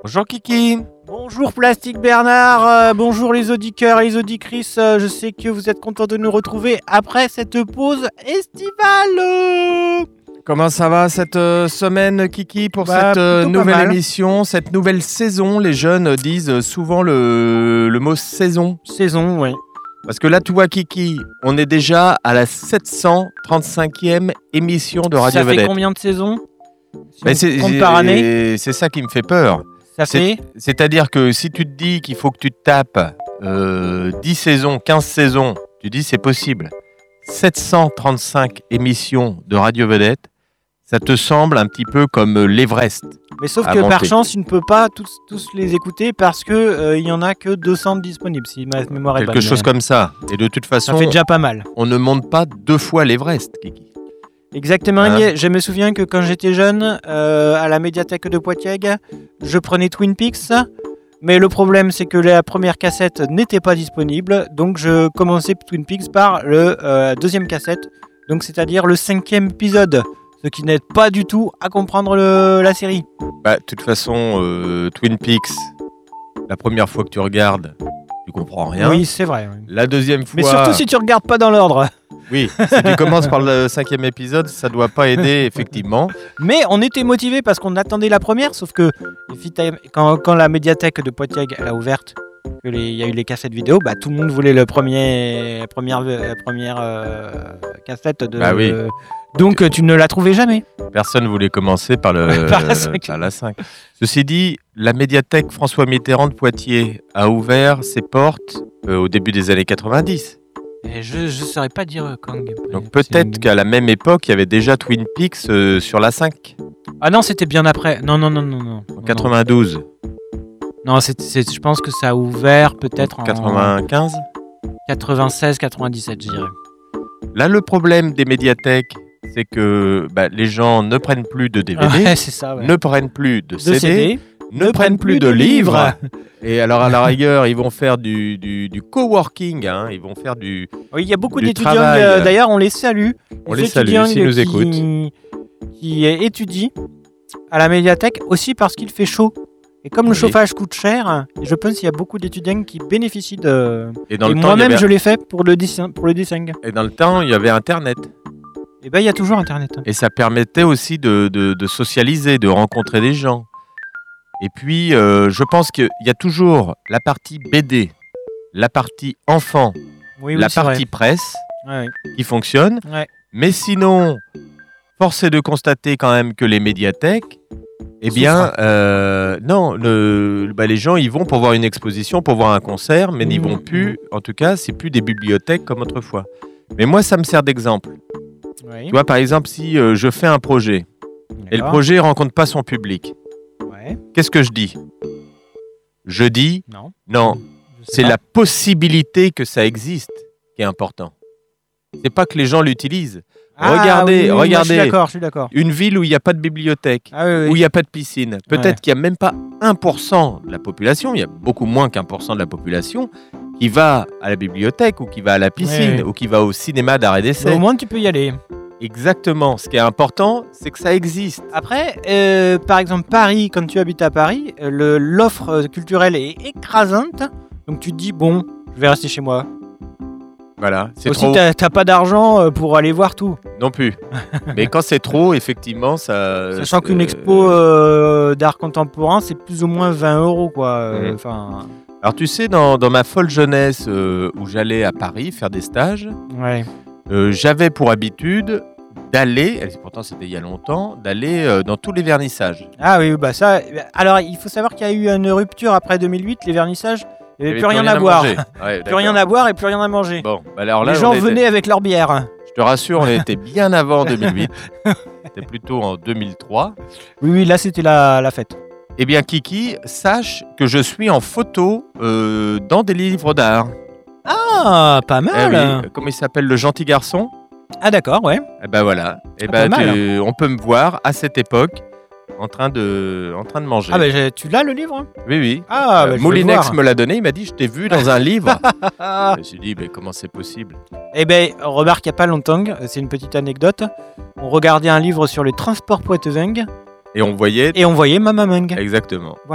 Bonjour Kiki. Bonjour Plastique Bernard, bonjour les auditeurs et les auditrices, je sais que vous êtes contents de nous retrouver après cette pause estivale. Comment ça va cette semaine Kiki pour cette nouvelle émission, cette nouvelle saison? Les jeunes disent souvent le mot saison. Saison, oui. Parce que là, tu vois Kiki, on est déjà à la 735e émission de Radio Vedette. Ça fait combien de saisons si compte par année? C'est ça qui me fait peur. C'est-à-dire que si tu te dis qu'il faut que tu te tapes 10 saisons, 15 saisons, tu dis c'est possible. 735 émissions de Radio Vedette, ça te semble un petit peu comme l'Everest. Mais sauf que par chance, tu ne peux pas tous les écouter parce qu'il n'y en a que 200 disponibles, si ma mémoire est bonne. Quelque chose comme ça. Et de toute façon, ça fait déjà pas mal. On ne monte pas 2 fois l'Everest, Kiki. Exactement, je me souviens que quand j'étais jeune, à la médiathèque de Poitiers, je prenais Twin Peaks, mais le problème c'est que la première cassette n'était pas disponible, donc je commençais Twin Peaks par le deuxième cassette, donc c'est-à-dire le 5e épisode, ce qui n'aide pas du tout à comprendre la série. De toute façon, Twin Peaks, la première fois que tu regardes, tu comprends rien. Oui, c'est vrai. Oui. La deuxième fois... Mais surtout si tu regardes pas dans l'ordre. Oui, si tu commences par le 5e épisode, ça doit pas aider, effectivement. Mais on était motivés parce qu'on attendait la première, sauf que quand la médiathèque de Poitiers a ouverte, il y a eu les cassettes vidéo, tout le monde voulait la première cassette de... oui. Donc tu ne la trouvais jamais. Personne ne voulait commencer par la 5. Ceci dit, la médiathèque François Mitterrand de Poitiers a ouvert ses portes au début des années 90. Et je ne saurais pas dire quand. Donc peut-être qu'à la même époque, il y avait déjà Twin Peaks sur la 5. Ah non, c'était bien après. Non. En 92. Non, je pense que ça a ouvert peut-être en 95. 96, 97, je dirais. Là, le problème des médiathèques, c'est que les gens ne prennent plus de DVD, c'est ça, ne prennent plus de CD, ne prennent plus de livres. Et alors, à la rigueur, ils vont faire du coworking, ils vont faire du Oui, il y a beaucoup d'étudiants, travail. D'ailleurs, on les salue. On les salue s'ils nous écoutent. Qui étudient à la médiathèque aussi parce qu'il fait chaud. Et comme le chauffage coûte cher, je pense qu'il y a beaucoup d'étudiants qui bénéficient de... Et moi-même, je l'ai fait pour le dessin. Et dans le temps, il y avait Internet. Et il y a toujours Internet. Et ça permettait aussi de socialiser, de rencontrer des gens. Et puis, je pense qu'il y a toujours la partie BD, la partie enfant, la partie presse qui fonctionne. Ouais. Mais sinon, force est de constater quand même que les médiathèques, les gens ils vont pour voir une exposition, pour voir un concert, mais n'y vont plus. En tout cas, c'est plus des bibliothèques comme autrefois. Mais moi, ça me sert d'exemple. Oui. Tu vois, par exemple, si je fais un projet et le projet ne rencontre pas son public, qu'est-ce que je dis ? Je dis non. C'est la possibilité que ça existe qui est important. C'est pas que les gens l'utilisent. Regardez, je suis d'accord. Une ville où il n'y a pas de bibliothèque, où il n'y a pas de piscine. Peut-être qu'il n'y a même pas 1% de la population, il y a beaucoup moins qu'1% de la population qui va à la bibliothèque ou qui va à la piscine ou qui va au cinéma d'art et d'essai. Au moins, tu peux y aller. Exactement. Ce qui est important, c'est que ça existe. Après, par exemple, Paris, quand tu habites à Paris, l'offre culturelle est écrasante. Donc tu te dis, bon, je vais rester chez moi. Voilà, c'est aussi, trop. T'as pas d'argent pour aller voir tout. Non plus. Mais quand c'est trop, effectivement, ça... Sachant qu'une expo d'art contemporain, c'est plus ou moins 20 €, quoi. Alors tu sais, dans ma folle jeunesse où j'allais à Paris faire des stages, j'avais pour habitude d'aller, et pourtant c'était il y a longtemps, d'aller dans tous les vernissages. Ah oui, ça... Alors, il faut savoir qu'il y a eu une rupture après 2008, les vernissages. Il n'y avait plus rien à boire. Plus rien à boire et plus rien à manger. Bon, alors là, les gens venaient avec leur bière. Je te rassure, on était bien avant 2008. C'était plutôt en 2003. Oui, là c'était la fête. Eh bien, Kiki, sache que je suis en photo dans des livres d'art. Ah, pas mal. Oui. Comment il s'appelle, Le Gentil Garçon ? Ah d'accord, ouais. Eh ben voilà. On peut me voir à cette époque. En train de manger. Ah tu l'as le livre ? Oui. Moulinex me l'a donné, il m'a dit je t'ai vu dans un livre. Je me suis dit comment c'est possible ? Remarque, il n'y a pas longtemps, c'est une petite anecdote, on regardait un livre sur les transports poitevins et on voyait Mama Mung. Exactement. Voilà.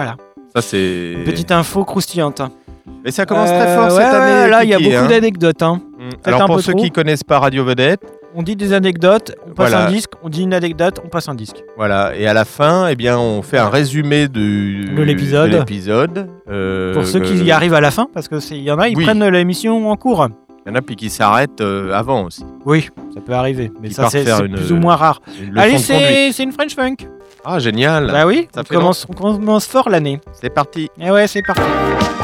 Ça, c'est... Petite info croustillante. Mais ça commence très fort cette année. Là, il y a beaucoup d'anecdotes. Alors, pour ceux qui ne connaissent pas Radio Vedette, on dit des anecdotes, on passe un disque, on dit une anecdote, on passe un disque. Voilà, et à la fin, eh bien, on fait un résumé de l'épisode. Pour ceux qui y arrivent à la fin, parce qu'il y en a, ils prennent l'émission en cours. Il y en a puis qui s'arrêtent avant aussi. Oui, ça peut arriver, mais ça c'est plus ou moins rare. Allez, c'est une French Funk. Ah, génial. Bah oui, on commence fort l'année. C'est parti. Et ouais, c'est parti.